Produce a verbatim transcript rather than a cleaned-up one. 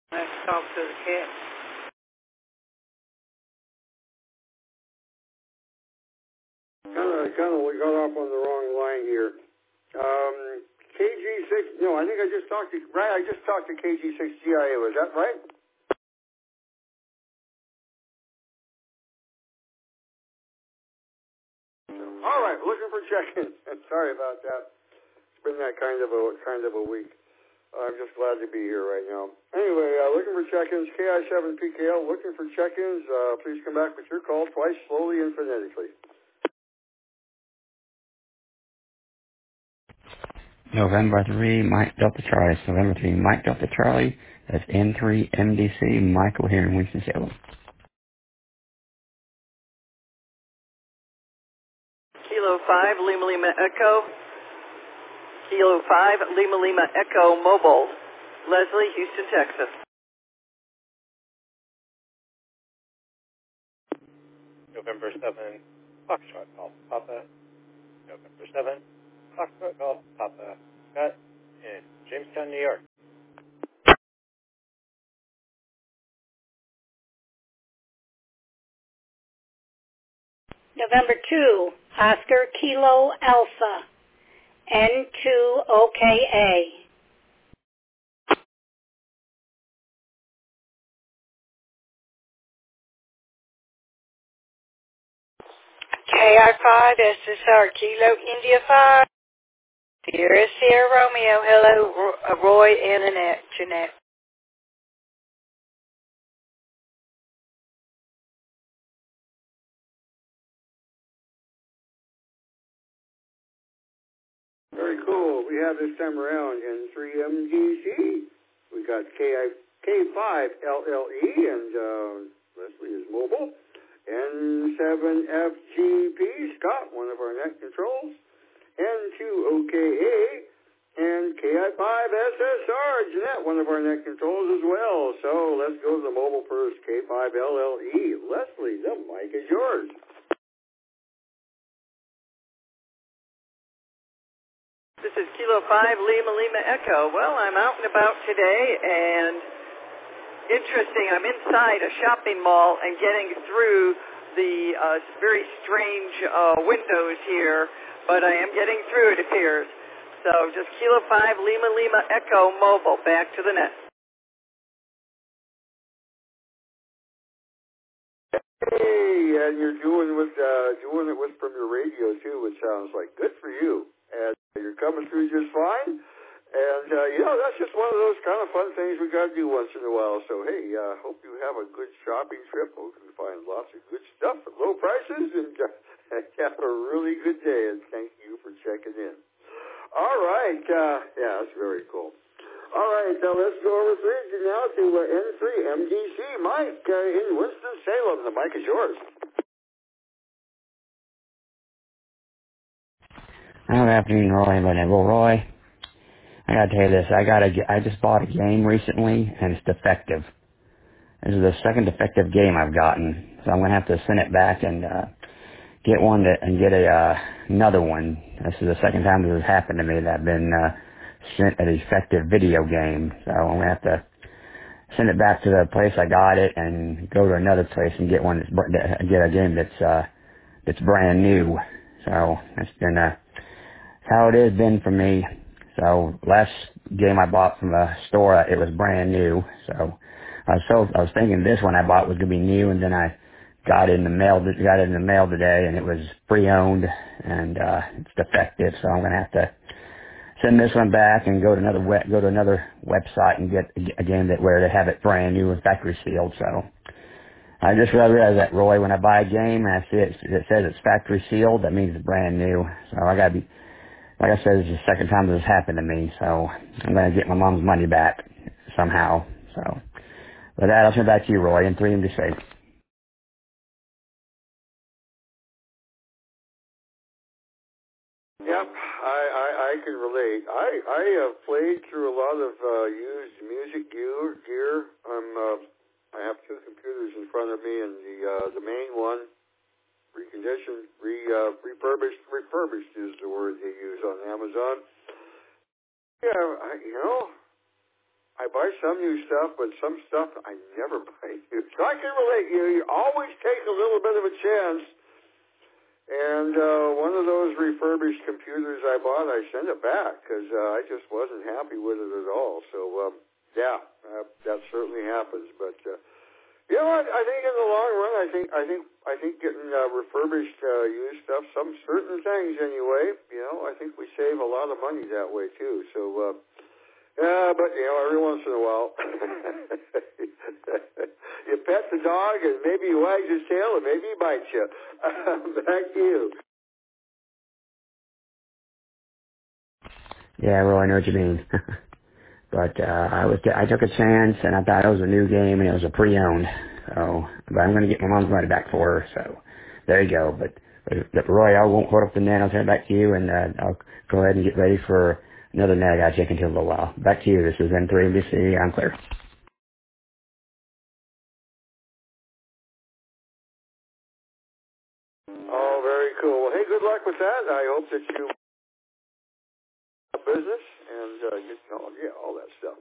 Let's talk to the kid. Kind of, kind of, we got off on the wrong line here. Um, K G six, no, I think I just talked to, right, I just talked to K G six G I O, is that right? All right, looking for check-ins. Sorry about that. It's been that kind of a, kind of a week. I'm just glad to be here right now. Anyway, uh, looking for check-ins, K I seven P K L, looking for check-ins. Uh, please come back with your call twice, slowly and phonetically. November three, Mike Delta Charlie. It's November three, Mike Delta Charlie. That's N three M D C, Michael here in Winston-Salem. Kilo five, Lima Lima Echo. Kilo five, Lima Lima Echo Mobile. Leslie, Houston, Texas. November seventh, Foxtrot Golf Papa. November seventh, Foxtrot Golf Papa. Scott in Jamestown, New York. November two, Oscar Kilo Alpha, N two O K A. K I five, S S R, Kilo India five. Sierra Sierra Romeo, hello, Ro- Roy and Annette, Jeanette. Very cool. We have this time around N three M D C. We got K five L L E, and uh, Leslie is mobile. N seven F G P, Scott, one of our net controls. N two O K A, and K I five S S R, Jeanette, one of our net controls as well. So let's go to the mobile first, K five L L E. Leslie, the mic is yours. This is Kilo five, Lima Lima Echo. Well, I'm out and about today, and interesting, I'm inside a shopping mall and getting through the uh, very strange uh, windows here, but I am getting through, it appears. So just Kilo five, Lima Lima Echo Mobile, back to the net. Hey, and you're doing with uh, doing it with from your radio too, which sounds like good for you. And you're coming through just fine. And uh, you know, that's just one of those kind of fun things we got to do once in a while. So hey, uh, hope you have a good shopping trip. Hope you find lots of good stuff at low prices, and uh, have a really good day. And thank you for checking in. All right, uh, yeah, that's very cool. All right, now let's go over to now to uh, N three M D C. Mike uh, in Winston-Salem. The mic is yours. Good afternoon, Roy. My name is Roy. I gotta tell you this. I got a, I just bought a game recently, and it's defective. This is the second defective game I've gotten, so I'm gonna have to send it back and uh, get one to, and get a uh, another one. This is the second time this has happened to me that I've been uh, sent a defective video game. So I'm gonna have to send it back to the place I got it and go to another place and get one that's get a game that's uh, that's brand new. So that's been uh, how it has been for me. So last game I bought from a store, it was brand new. So I was so I was thinking this one I bought was gonna be new, and then I got it in the mail. Got it in the mail today, and it was pre-owned and uh, it's defective. So I'm gonna have to send this one back and go to another web, go to another website and get a game that where they have it brand new and factory sealed. So I just realized that, Roy, when I buy a game and I see it, it says it's factory sealed, that means it's brand new. So I gotta be. Like I said, it's the second time this has happened to me, so I'm going to get my mom's money back somehow. So with that, I'll turn it back to you, Roy, and three and be safe. Yep, I, I, I can relate. I, I have played through a lot of uh, used music gear. gear. I'm, uh, I have two computers in front of me, and the uh, the main one, reconditioned, re, uh, refurbished, refurbished is the word they use on Amazon. Yeah, I, you know, I buy some new stuff, but some stuff I never buy new. So I can relate. You, you always take a little bit of a chance. And uh, one of those refurbished computers I bought, I sent it back because uh, I just wasn't happy with it at all. So, um, yeah, uh, that certainly happens. But uh, you know what? I think in the long run, I think I think I think getting uh, refurbished uh, used stuff, some certain things anyway. You know, I think we save a lot of money that way too. So. Uh, Yeah, but, you know, every once in a while, you pet the dog and maybe he wags his tail and maybe he bites you. Back to you. Yeah, well, I know what you mean. But uh, I was I took a chance, and I thought it was a new game, and it was a pre-owned. So, but I'm going to get my mom's money back for her. So, there you go. But, but Roy, I won't hold up the net. I'll turn it back to you, and uh, I'll go ahead and get ready for another net I got to check into a little while. Back to you. This is N three N B C. I'm clear. Oh, very cool. Well, hey, good luck with that. I hope that you business and uh, get, oh, yeah, all that stuff.